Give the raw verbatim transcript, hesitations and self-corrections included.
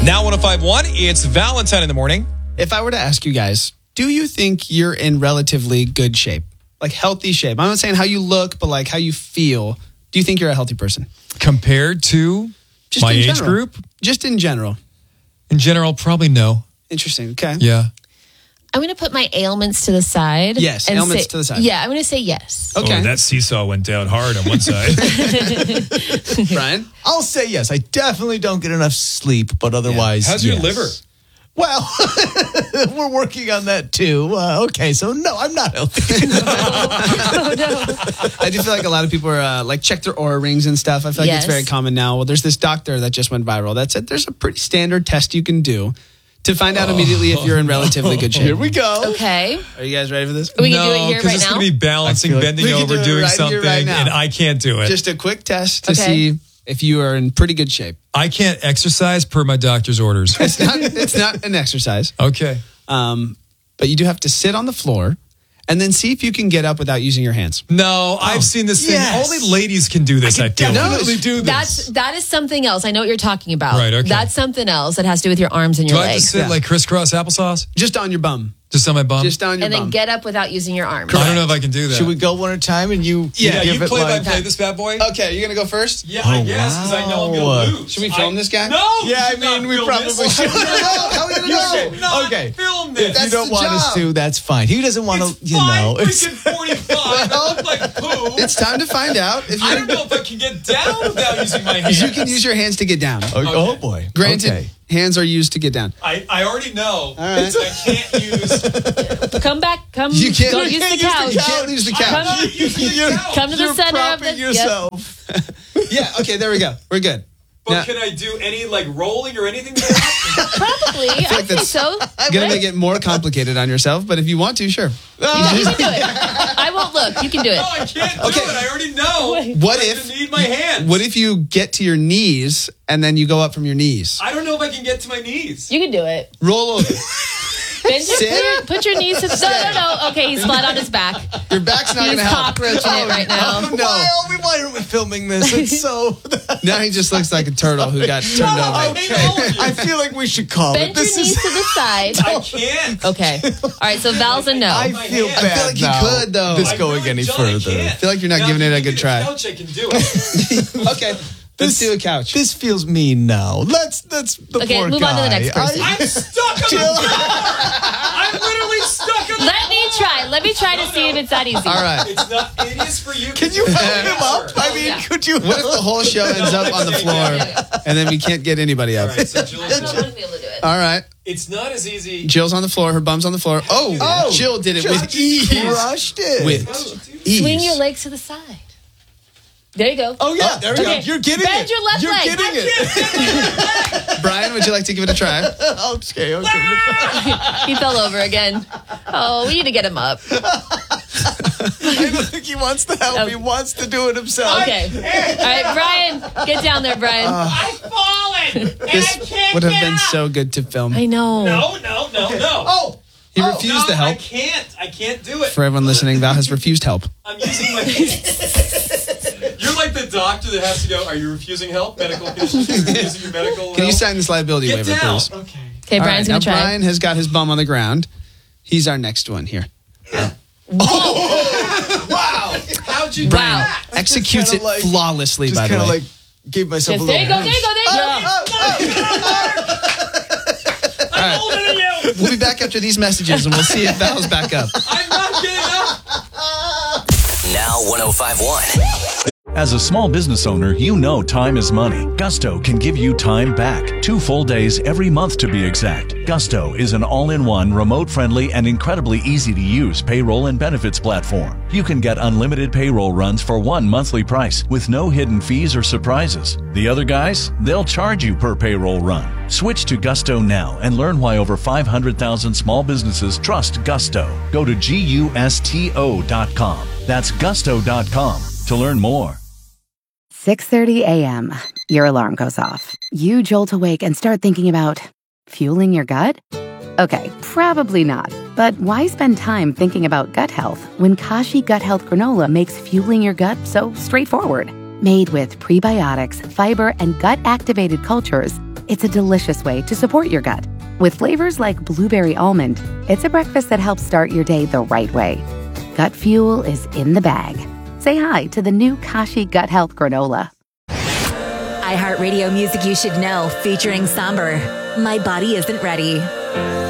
Now one oh five point one, it's Valentine in the morning. If I were to ask you guys, do you think you're in relatively good shape? Like healthy shape? I'm not saying how you look, but like how you feel. Do you think you're a healthy person? Compared to Just my in age general. group? Just in general. In general, probably no. Interesting. Okay. Yeah. I'm going to put my ailments to the side. Yes, and ailments say- to the side. Yeah, I'm going to say yes. Okay. Oh, that seesaw went down hard on one side. Brian? I'll say yes. I definitely don't get enough sleep, but otherwise, How's your yes. liver? Well, we're working on that too. Uh, okay, so no, I'm not healthy. Oh, no. I do feel like a lot of people are uh, like check their aura rings and stuff. I feel like Yes. it's very common now. Well, there's this doctor that just went viral that said there's a pretty standard test you can do to find out immediately if you're in relatively good shape. Here we go. Okay. Are you guys ready for this? We can no, do it here because right it's now. going to be balancing, I feel like bending we can over, do it doing right here, something, right now. and I can't do it. Just a quick test to Okay. see if you are in pretty good shape. I can't exercise per my doctor's orders. It's not, it's not an exercise, Okay. um, but you do have to sit on the floor and then see if you can get up without using your hands. No, I've seen this thing. yes. Only ladies can do this, I, feel. definitely do this. That's that is something else. I know what you're talking about. Right, okay. That's something else that has to do with your arms and Do your I have to legs. sit Yeah. like crisscross applesauce? Just on your bum. Just on my bum? Just on your And then bum. get up without using your arms. I don't know if I can do that. Should we go one at a time and you? Yeah, Yeah, give you it play by like- play this bad boy? Okay, you're going to go first? Yeah, Oh, I guess, because I know I'm wow. going to lose. Should we film I- this guy? No! Yeah, I should not mean, we film probably this. should. How are we going to You know? should. not Okay. film this. If That's you don't the want us job. to, that's fine. He doesn't want It's to, you five know. freaking forty-five. I look like poo. It's time to find out if I you don't know if I can get down without using my hands. you can use your hands to get down. Oh, oh, boy. Granted, Okay. hands are used to get down. I, I already know. right. I can't use. Come back. Come. You can't- Go you use can't the use the couch. You can't use the I'm couch. not using the You're- couch. Come to the You're center of the. propping Yep. yourself. Yeah, okay, there we go. We're good. But Now- can I do any like rolling or anything? Probably. I, like think that's- so. Gonna make it more complicated on yourself, but if you want to, sure. You can, you can do it. I won't look. You can do it. No, I can't do Okay. it. I already know. What I if need my hands? What if you get to your knees and then you go up from your knees? I don't know if I can get to my knees. You can do it. Roll over. Bend your, Sit. put, your, put your knees to the. No, no, no. Okay, he's flat on his back. Your back's not He's gonna help. cockroaching it right now. Oh, no. Why, are we, why are we filming this? It's so. Now he just looks like a turtle who got turned over. Okay. I feel like we should call Bend it. your This knees is. to the side. I can't. Okay. All right, so Val's a no. I feel I bad feel like you now. could, though. This I going really any don't. further. I can't. I feel like you're not Now, giving if it you a give good me the try. Couch, I can do it. Okay, let's do a couch. This feels mean now. Let's. That's the Okay, poor move guy. on to the next person. I- I'm stuck on the floor. I'm literally stuck on the Let me try. Let me try to see if it's that easy. All right. It's not. It is for you. Can you help him up? I mean, yeah. could you? What if the whole show ends up on the floor and then we can't get anybody All up? right, so Jill's I don't know if I'm gonna be able to do it. All right. It's not as easy. Jill's on the floor. Her bum's on the floor. Oh, Oh, Jill did it Jill with just ease. crushed it. With Oh, dude. ease. Swing your legs to the side. There you go. Oh yeah, Oh, there we Okay. go. You're getting Bend it. your left You're leg. getting it. Brian, would you like to give it a try? Okay, okay. He fell over again. Oh, we need to get him up. I don't think he wants to help. Oh. He wants to do it himself. Okay. All right, Brian, get down there, Brian. I've fallen. And I This can't would have get been up. so good to film. I know. No, no, no, no. Oh, He oh, refused no, to help. I can't. I can't do it. For everyone listening, Val has refused help. I'm using my hands. You're like the doctor that has to go, are you refusing help? Medical conditions? Are you refusing your medical help? Can you sign this liability Get waiver, down. please? Okay. Okay, All Brian's right, now gonna try. Brian has got his bum on the ground. He's our next one here. Wow. How'd you do Brian that? executes kinda it like- flawlessly, just by the kind way. of like gave myself Yes, a there little. you go, there you go, there you go. I'm older than you. We'll be back after these messages and we'll see if Val's back up. I'm not getting up. Now one oh five point one. As a small business owner, you know time is money. Gusto can give you time back. Two full days every month to be exact. Gusto is an all-in-one, remote-friendly, and incredibly easy-to-use payroll and benefits platform. You can get unlimited payroll runs for one monthly price with no hidden fees or surprises. The other guys, they'll charge you per payroll run. Switch to Gusto now and learn why over five hundred thousand small businesses trust Gusto. Go to gusto dot com. That's gusto dot com to learn more. six thirty a.m. Your alarm goes off. You jolt awake and start thinking about fueling your gut? Okay, probably not. But why spend time thinking about gut health when Kashi Gut Health Granola makes fueling your gut so straightforward? Made with prebiotics, fiber, and gut-activated cultures, It's a delicious way to support your gut. With flavors like blueberry almond, it's a breakfast that helps start your day the right way. Gut Fuel is in the bag. Say hi to the new Kashi Gut Health Granola. iHeartRadio Music You Should Know, featuring Somber. My Body Isn't Ready.